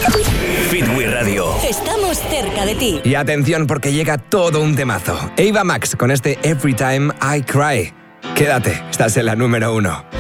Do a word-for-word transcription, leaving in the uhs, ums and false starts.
Fitwi Radio. Estamos cerca de ti. Y atención porque llega todo un temazo. Ava Max con este Every Time I Cry. Quédate, estás en la número uno.